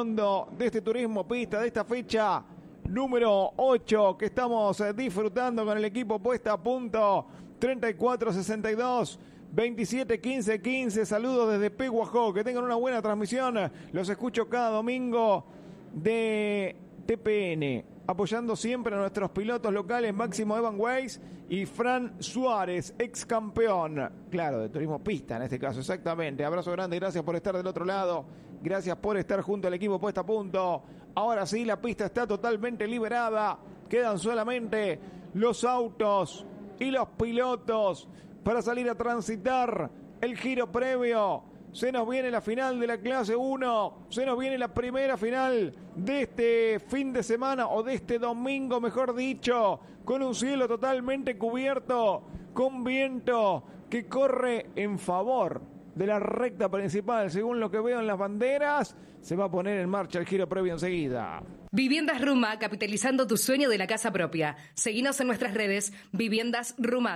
redondo de este turismo pista, de esta fecha número 8 que estamos disfrutando con el equipo Puesta a Punto. 34-62, 27-15-15. Saludos desde Peguajó. Que tengan una buena transmisión. Los escucho cada domingo de TPN, apoyando siempre a nuestros pilotos locales, Máximo Evan Weiss y Fran Suárez, ex campeón, claro, de turismo pista en este caso, exactamente. Abrazo grande y gracias por estar del otro lado, gracias por estar junto al equipo Puesta a Punto. Ahora sí, la pista está totalmente liberada, quedan solamente los autos y los pilotos para salir a transitar el giro previo. Se nos viene la final de la clase 1, se nos viene la primera final de este fin de semana, o de este domingo, mejor dicho, con un cielo totalmente cubierto, con viento que corre en favor de la recta principal. Según lo que veo en las banderas, se va a poner en marcha el giro previo enseguida. Viviendas Ruma, capitalizando tu sueño de la casa propia. Seguinos en nuestras redes, Viviendas Ruma,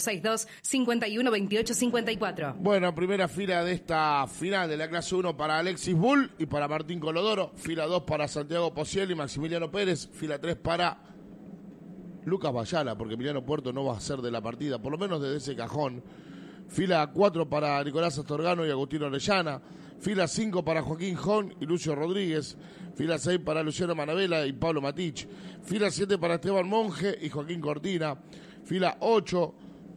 3462-512854. Bueno, primera fila de esta final de la clase 1 para Alexis Bull y para Martín Colodoro. Fila 2 para Santiago Pociel y Maximiliano Pérez. Fila 3 para Lucas Bayala, porque Emiliano Puerto no va a ser de la partida, por lo menos desde ese cajón. Fila 4 para Nicolás Astorgano y Agustín Orellana. Fila 5 para Joaquín Jón y Lucio Rodríguez. Fila 6 para Luciano Manabela y Pablo Matich. Fila 7 para Esteban Monge y Joaquín Cortina. Fila 8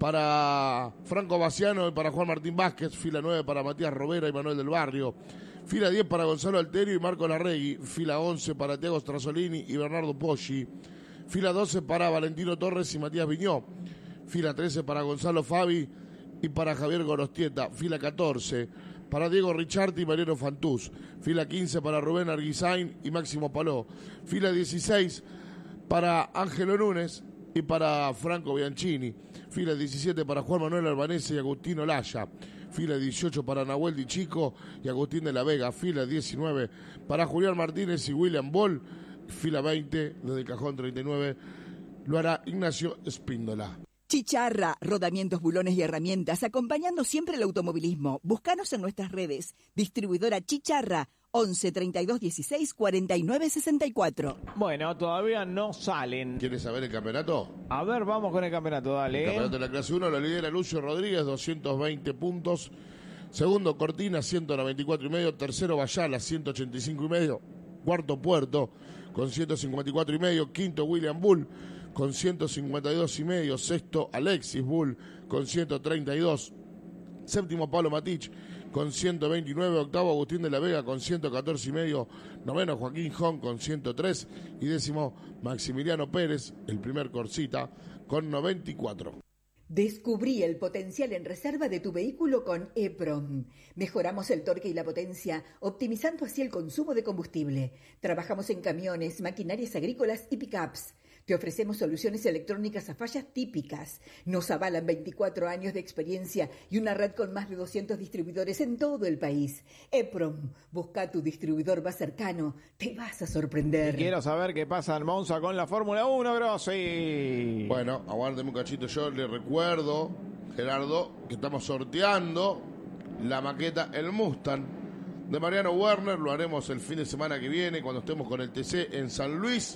para Franco Baciano y para Juan Martín Vázquez. Fila 9 para Matías Robera y Manuel del Barrio. Fila 10 para Gonzalo Alterio y Marco Larregui. Fila 11 para Tiago Strasolini y Bernardo Poggi. Fila 12 para Valentino Torres y Matías Viñó. Fila 13 para Gonzalo Fabi y para Javier Gorostieta. Fila 14 para Diego Richardi y Mariano Fantús. Fila 15 para Rubén Arguizain y Máximo Paló. Fila 16 para Ángelo Núñez y para Franco Bianchini. Fila 17 para Juan Manuel Albanese y Agustín Olaya. Fila 18 para Nahuel Di Chico y Agustín de la Vega. Fila 19 para Julián Martínez y William Boll. Fila 20, desde el cajón 39, lo hará Ignacio Espíndola. Chicharra, rodamientos, bulones y herramientas, acompañando siempre el automovilismo. Búscanos en nuestras redes. Distribuidora Chicharra, 11 32 16 49 64. Bueno, todavía no salen. ¿Quieres saber el campeonato? A ver, vamos con el campeonato, dale. El campeonato de la clase 1 lo lidera Lucio Rodríguez, 220 puntos. Segundo, Cortina, 194 y medio. Tercero, Bayala, 185 y medio. Cuarto, Puerto, con 154 y medio. Quinto, William Bull, con 152 y medio. Sexto, Alexis Bull, con 132. Séptimo, Pablo Matich, con 129. Octavo, Agustín de la Vega, con 114 y medio. Noveno, Joaquín Jón, con 103. Y décimo, Maximiliano Pérez, el primer Corsita, con 94. Descubrí el potencial en reserva de tu vehículo con EPROM. Mejoramos el torque y la potencia, optimizando así el consumo de combustible. Trabajamos en camiones, maquinarias agrícolas y pickups. Te ofrecemos soluciones electrónicas a fallas típicas. Nos avalan 24 años de experiencia y una red con más de 200 distribuidores en todo el país. EPROM, busca tu distribuidor más cercano. Te vas a sorprender. Y quiero saber qué pasa en Monza con la Fórmula 1, Grossi. Bueno, aguárdeme un cachito. Yo le recuerdo, Gerardo, que estamos sorteando la maqueta El Mustang de Mariano Werner. Lo haremos el fin de semana que viene cuando estemos con el TC en San Luis.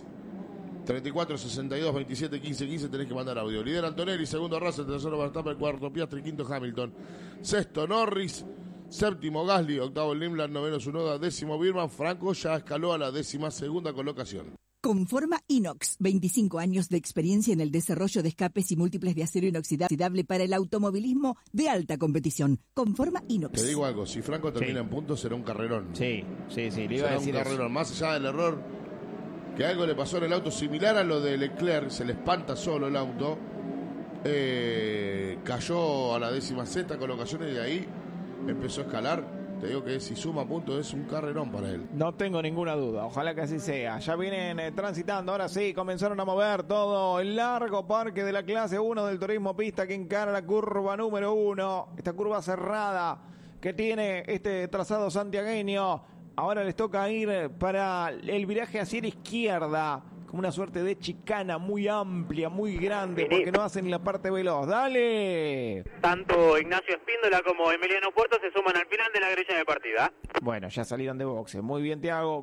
34 62 27 15 15 tenés que mandar audio. Lidera Antonelli, segundo Russell, tercero Verstappen, cuarto Piastri, quinto Hamilton, sexto Norris, séptimo Gasly, octavo Limland, noveno Tsunoda, décimo Birman. Franco ya escaló a la 12ª colocación. Conforma Inox, 25 años de experiencia en el desarrollo de escapes y múltiples de acero inoxidable para el automovilismo de alta competición. Conforma Inox. Te digo algo, si Franco termina en puntos será un carrerón. Sí, le iba será a decir un carrerón, más allá del error que algo le pasó en el auto similar a lo de Leclerc, se le espanta solo el auto, cayó a la 16ª colocación y de ahí empezó a escalar. Te digo que si suma puntos es un carrerón para él. No tengo ninguna duda, ojalá que así sea. Ya vienen transitando, ahora sí, comenzaron a mover todo el largo parque de la clase 1 del turismo pista que encara la curva número 1. Esta curva cerrada que tiene este trazado santiagueño. Ahora les toca ir para el viraje hacia la izquierda, como una suerte de chicana muy amplia, muy grande, porque no hacen la parte veloz. ¡Dale! Tanto Ignacio Espíndola como Emiliano Puerto se suman al final de la grilla de partida. Bueno, ya salieron de boxe. Muy bien, Tiago.